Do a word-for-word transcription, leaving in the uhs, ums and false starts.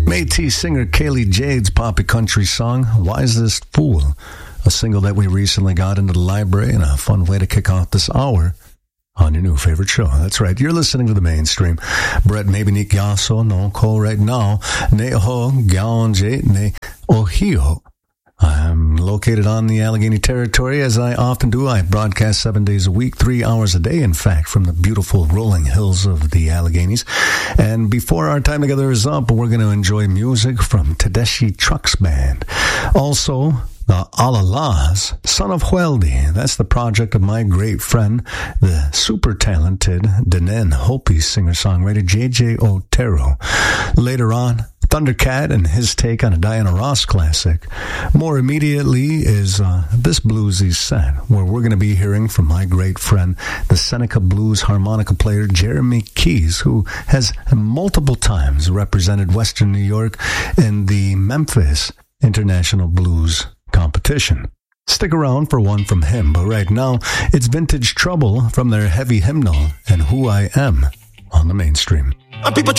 Métis singer Kaylee Jade's poppy country song, Wisest Fool, a single that we recently got into the library and a fun way to kick off this hour on your new favorite show. That's right, you're listening to The Mainstream. Brett maybe ni gaso no ko right now, ne ho gaonje ne ohio. I'm located on the Allegheny Territory, as I often do. I broadcast seven days a week, three hours a day, in fact, from the beautiful rolling hills of the Alleghenies. And before our time together is up, we're going to enjoy music from Tedeschi Trucks Band. Also, the Alalas, Son of Hueldi. That's the project of my great friend, the super talented Denen Hopi singer-songwriter J J Otero. Later on, Thundercat and his take on a Diana Ross classic. More immediately is uh, this bluesy set, where we're going to be hearing from my great friend, the Seneca Blues harmonica player Jeremy Keys, who has multiple times represented Western New York in the Memphis International Blues Competition. Stick around for one from him, but right now, it's Vintage Trouble from their heavy hymnal and Who I Am on The Mainstream. People